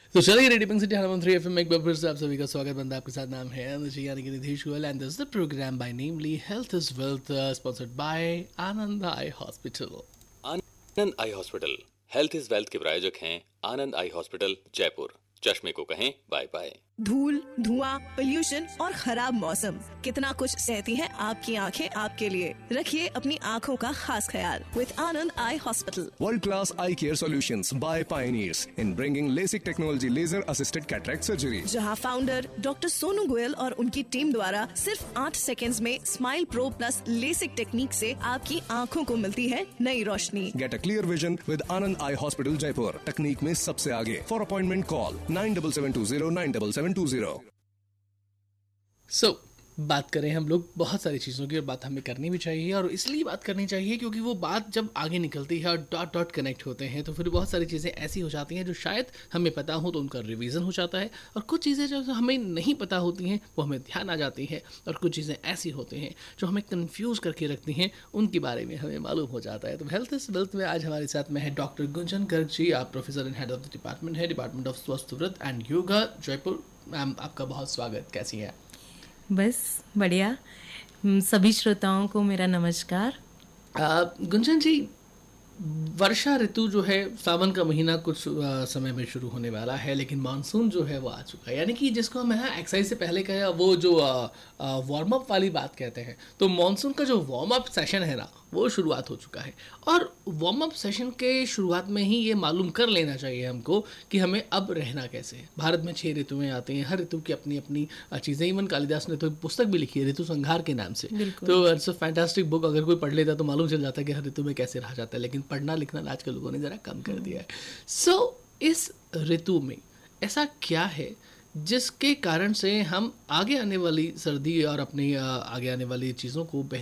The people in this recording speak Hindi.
तो चलिए रेडियो पिंक सिटी 103 एफएम में एक बार फिर से आप सभी का स्वागत बनता है। आपके साथ नाम है अनुजी यानी कि Nidheesh Goyal and this the programme bye namely health is wealth sponsored by Anand eye hospital. Anand eye hospital health is wealth के प्रायोजक हैं आनंद आई हॉस्पिटल जयपुर। चश्मे को कहें बाय बाय। धूल, धुआं, पोल्यूशन और खराब मौसम, कितना कुछ सहती हैं आपकी आंखें आपके लिए। रखिए अपनी आंखों का खास ख्याल with Anand eye hospital. World class eye care solutions by pioneers in bringing LASIK technology laser assisted cataract surgery. जहां फाउंडर डॉक्टर सोनू गोयल और उनकी टीम द्वारा सिर्फ 8 सेकेंड्स में smile pro plus LASIK technique से आपकी आंखों को मिलती है Nai Roshni. Get a clear vision with Anand Eye Hospital Jaipur. तकनीक में सबसे आगे. For appointment call 9772097720. सो बात करें हम लोग बहुत सारी चीज़ों की और बात हमें करनी भी चाहिए और इसलिए बात करनी चाहिए क्योंकि वो बात जब आगे निकलती है और डॉट डॉट कनेक्ट होते हैं तो फिर बहुत सारी चीज़ें ऐसी हो जाती हैं जो शायद हमें पता हो तो उनका रिवीजन हो जाता है और कुछ चीज़ें जो हमें नहीं पता होती हैं वो हमें ध्यान आ जाती हैं और कुछ चीज़ें ऐसी होती हैं जो हमें कन्फ्यूज करके रखती हैं उनके बारे में हमें मालूम हो जाता है। तो हेल्थ इज वेल्थ में आज हमारे साथ में है डॉक्टर गुंजन गर्ग जी। आप professor and head of the department है डिपार्टमेंट ऑफ स्वस्थ व्रत एंड योगा जयपुर। मैम आपका बहुत स्वागत, कैसी है? बस बढ़िया। सभी श्रोताओं को मेरा नमस्कार। गुंजन जी, वर्षा ऋतु जो है सावन का महीना कुछ समय में शुरू होने वाला है लेकिन मानसून जो है वो आ चुका है, यानी कि जिसको हम है एक्सरसाइज से पहले कहे वो जो वार्म अप वाली बात कहते हैं, तो मानसून का जो वार्म अप सेशन है ना वो शुरुआत हो चुका है। और वार्म अप सेशन के शुरुआत में ही ये मालूम कर लेना चाहिए हमको कि हमें अब रहना कैसे है। भारत में 6 ऋतुएं आती हैं, हर ऋतु की अपनी अपनी चीज़ें। इवन कालिदास ने तो पुस्तक भी लिखी है ऋतु संहार के नाम से। तो इट्स अ फैंटास्टिक बुक। अगर कोई पढ़ लेता तो मालूम चल जाता है कि हर ऋतु में कैसे रहा जाता है, लेकिन पढ़ना लिखना आजकल लोगों ने ज़रा कम कर दिया है। सो इस ऋतु में ऐसा क्या है जिसके कारण से हम आगे आने वाली सर्दी और अपनी आगे आने वाली चीज़ों को